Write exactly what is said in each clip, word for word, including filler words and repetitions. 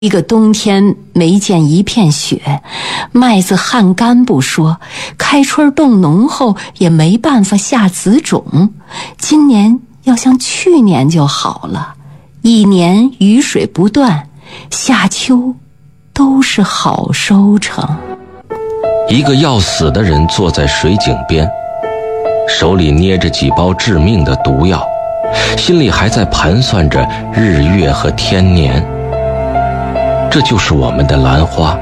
一个冬天没见一片雪，麦子旱干不说，开春冻浓后也没办法下子种。今年要像去年就好了，一年雨水不断，夏秋都是好收成。 一个要死的人坐在水井边，手里捏着几包致命的毒药，心里还在盘算着日月和天年。这就是我们的兰花。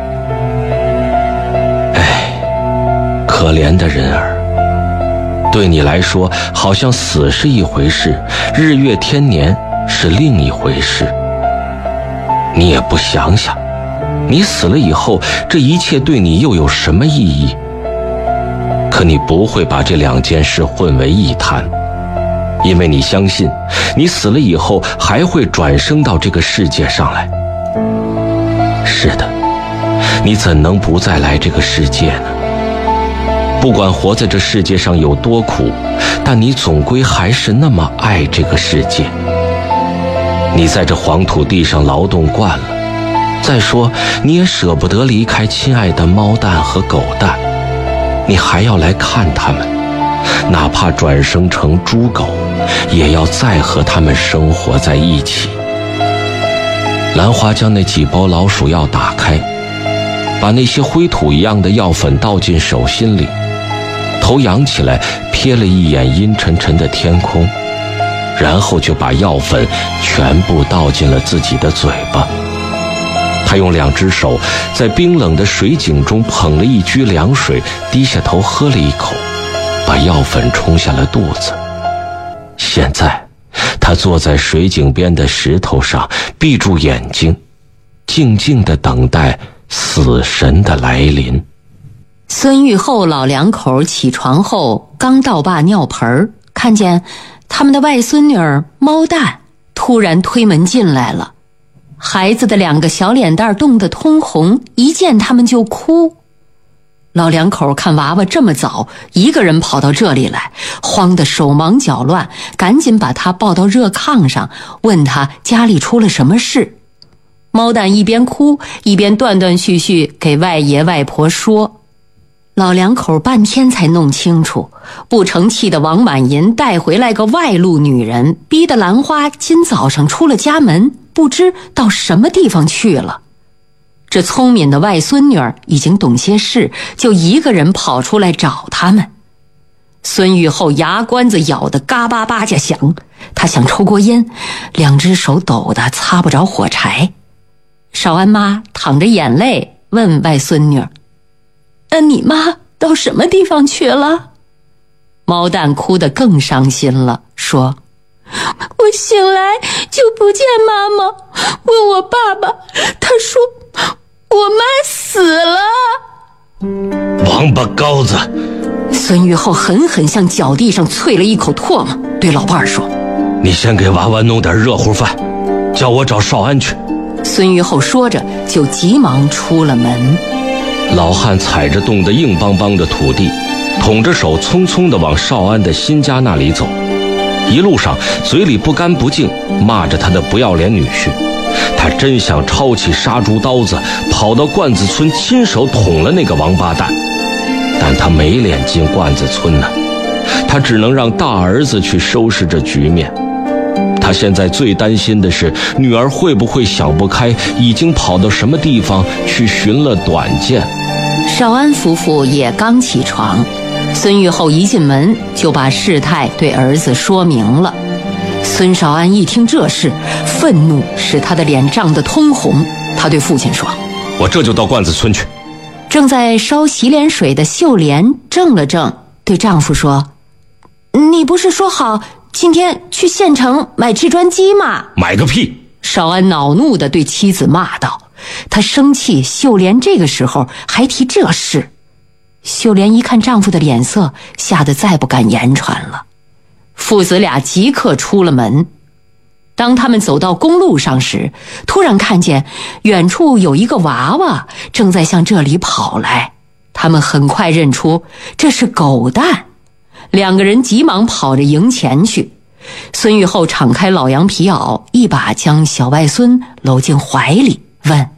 唉，可怜的人儿，对你来说好像死是一回事，日月天年是另一回事。你也不想想，你死了以后，这一切对你又有什么意义？可你不会把这两件事混为一谈，因为你相信，你死了以后还会转生到这个世界上来。是的，你怎能不再来这个世界呢？不管活在这世界上有多苦，但你总归还是那么爱这个世界。你在这黄土地上劳动惯了，再说你也舍不得离开亲爱的猫蛋和狗蛋，你还要来看它们，哪怕转生成猪狗，也要再和它们生活在一起。兰花将那几包老鼠药打开，把那些灰土一样的药粉倒进手心里，头仰起来瞥了一眼阴沉沉的天空，然后就把药粉全部倒进了自己的嘴巴。他用两只手在冰冷的水井中捧了一掬凉水，低下头喝了一口，把药粉冲下了肚子。现在他坐在水井边的石头上，闭住眼睛，静静地等待死神的来临。 孙玉厚老两口起床后刚倒罢尿盆，看见他们的外孙女儿猫蛋突然推门进来了。孩子的两个小脸蛋冻得通红，一见他们就哭。老两口看娃娃这么早一个人跑到这里来，慌得手忙脚乱，赶紧把他抱到热炕上，问他家里出了什么事。猫蛋一边哭一边断断续续给外爷外婆说。老两口半天才弄清楚，不成气的王满银带回来个外路女人，逼得兰花今早上出了家门，不知到什么地方去了。这聪明的外孙女儿已经懂些事，就一个人跑出来找他们。孙玉厚牙关子咬得嘎巴巴家响，他想抽过烟，两只手抖得擦不着火柴。少安妈淌着眼泪问外孙女儿：那你妈到什么地方去了？猫蛋哭得更伤心了，说：我醒来就不见妈妈，问我爸爸，他说我妈死了。 王八羔子！ 孙玉厚狠狠向脚地上啐了一口唾沫，对老伴儿说： 你先给娃娃弄点热乎饭，叫我找少安去。 孙玉厚说着就急忙出了门。 老汉踩着冻得硬邦邦的土地，捅着手匆匆地往少安的新家那里走，一路上嘴里不干不净骂着他的不要脸女婿。他真想抄起杀猪刀子跑到罐子村亲手捅了那个王八蛋，但他没脸进罐子村呢，他只能让大儿子去收拾这局面。他现在最担心的是女儿会不会想不开，已经跑到什么地方去寻了短见。 少安夫妇也刚起床，孙玉厚一进门就把事态对儿子说明了。孙少安一听这事，愤怒使他的脸涨得通红，他对父亲说： 我这就到罐子村去。 正在烧洗脸水的秀莲怔了怔，对丈夫说：你不是说好今天去县城买制砖机吗？ 买个屁！ 少安恼怒地对妻子骂道。他生气秀莲这个时候还提这事。秀莲一看丈夫的脸色，吓得再不敢言传了。父子俩即刻出了门。当他们走到公路上时，突然看见远处有一个娃娃正在向这里跑来。他们很快认出这是狗蛋，两个人急忙跑着迎前去。孙玉厚敞开老羊皮袄，一把将小外孙搂进怀里， 问。